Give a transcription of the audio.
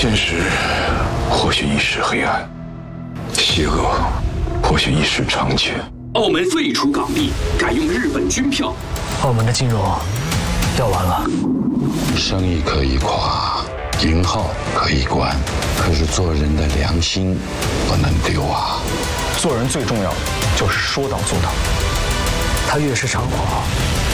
现实或许一时黑暗，邪恶或许一时长久。 澳门废除港币，改用日本军票。 澳门的金融要完了。 生意可以垮，银号可以关，可是做人的良心不能丢啊！ 做人最重要的就是说到做到。他越是猖狂，